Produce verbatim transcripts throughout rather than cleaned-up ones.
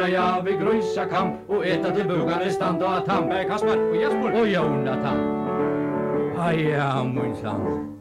Ja, vi grösa kamp och äta till bugare standa av Tamberg, Kaspar och Jesper och Jonathan. Aj, ja, min sann.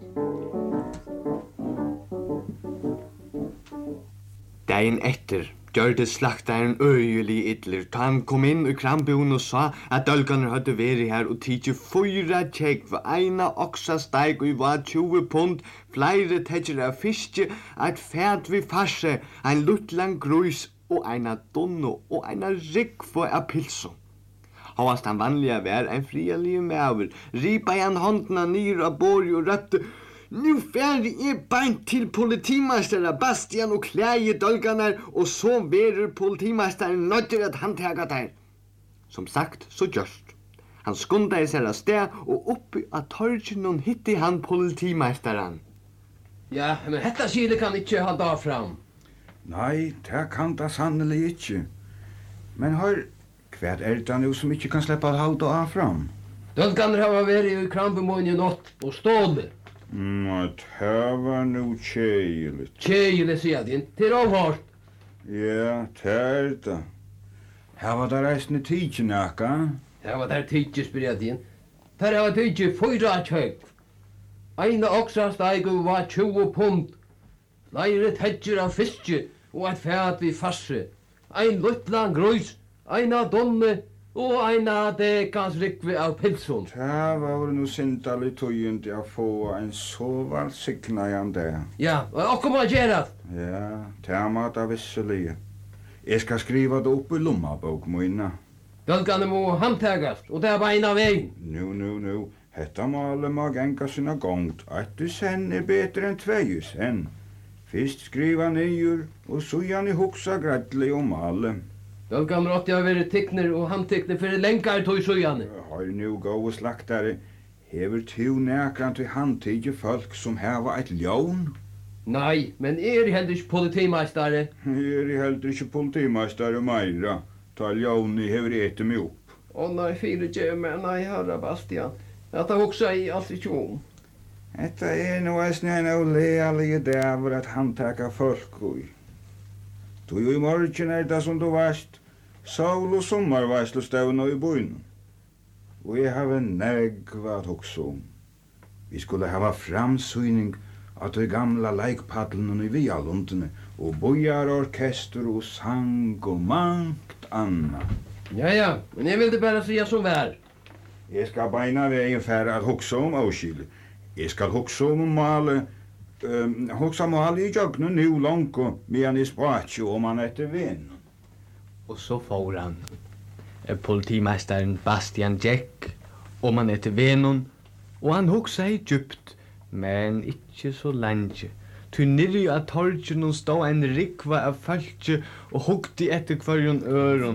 Dagen etter gjørte slaktaren øyelig idler. Da han kom inn i krambuen og sa at dølgene hadde vært her og tidsi fyra tjekk for eina oksa steig og var tjue pund, flere tetjer av fiske, et fæt vi farse, ein luttlang grus og eina donno og eina rikvo av pilso. Havast han vanliga vær ein frialig maver, ripa i han håndna nyr av borg og røtte. Nu færdig er beint til politimeister Bastian og klæje dølganar, og så verer politimeisteren nødder at han tega der. Som sagt, så gjørst. Han skunda i seg av sted, og oppi av torgenen hitti han politimeisteren. Ja, men hetta skile kan ikkje ha da fram. Nei, det kan det sannelig ikke. Men hør, hva er det nu som ikke kan slippe å halda av fram? Dølganar har vært i Krambemoen i natt og stålet. Mm, det var nu tjejligt. Tjejligt, sier din. Til avhårt. Ja, det er det. Her var det reisende tidsi nækka. Her var det tidsi, spyr jeg din. Her var tidsi fyra tjøk. Eina oksa steigu var tjue pund. Leire tetjer av fiske og et fæt vi farse. Ein luttlang grøys, eina donne og eina dekans rikvi av pilsun. Det var nu sindalig tøyend å få en så valsikna igjen det. Ja, og okkur må gjøre. Ja, det må det visselig. Jeg skal skriva det opp i lommabok, moina. Dølgane må handtagast, og det er beina vegin. Nu, nu, nu. Hetta male må genga sinna gongt. At du sen er betre enn tvei sen. Fyrst skriva nyur, og så gjerne hoksa gradli om alle. Dølgane rått jeg være tikner og handtikner fyrir lengar tog sujane. Har nu gåa slaktare. Hever tu nekran til handtikje folk som heva eit ljón? Nei, men er i heldur ikke politimeistare? Er i heldur ikke politimeistare meira. Ta ljóni hever ete mig opp. Å nei, fire gjør meg, nei, herra Bastian. Etta hoksa i alt ikkje om. Etta er nu eisne en olealige dæver at handtaka folk ui. Du i morgen er det som du varst, sol- og sommarveislustevna i byen. Og jeg har en negva at hoksa om. Vi skulle hava framsyning av de gamla leikpadlene i Vialundene, og bojarorkester og sang og mangt anna. Ja, ja, men jeg ville bare sia som vær. Jeg skal beina veien færre at hoksa om avskile. Jeg skal hoksa om male, um, hoksa male i jøgnu nu langt, medan i spratje om han etter vinn. Og så får han eh, politimeisteren Bastian Jack om han etter vennen, og han hoksa i djupt, men ikkje så lenge. Tu nirri av torgen og stå en rikva av falskje og hukti etter kvarjon øron.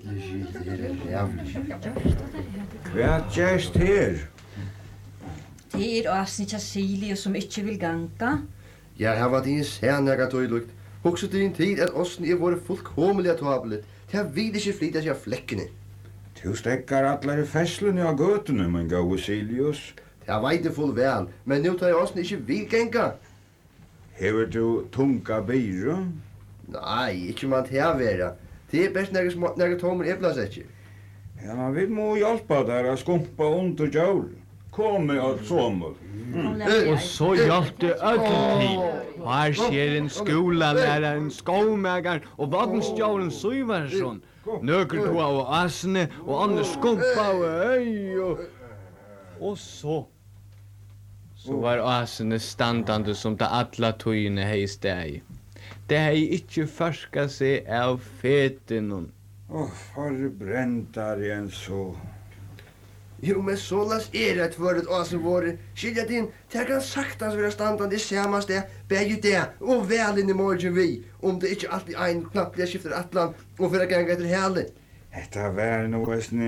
Hva gjerst her? Det er Asni Casilio som ikke vil ganga. Ja, her var din særnæga tøylukt. Hoksa din tid at ossen er våre fullkomelig tablet. Det vil ikke flyta seg av flekkene. Du stekkar allar i fesslene av gøtene, men gau Silius. Det veit det full vel, men nu tar ossen ikke vil genga. Hever du tunga byrå? Nei, ikke man til vera. Det er best nægge tommer eblasetjer. Ja, vi må hjelpa der å skumpa under djål. Kom med alt sommer. Mm. Og så hjalp det ödlen til. Her skjer en skolalærare, en skovmægar og vadenstjålen Syvarsson. Nøker to av asene og andre skumpa av øy og... Og så... Så var asene standande som da alla tøyene hei steg. Det hei ikkje ferska seg av feten. Åh, oh, forbrendar igjen så... Jo, men sålas er det tvøret asen våre. Skilja din, det kan saktans være standande i samme sted, begge det, og vel inn i morgen vi, om det ikke alltid ein knapp blir skifter atlan, og for å ganga etter hele. Etta vær noe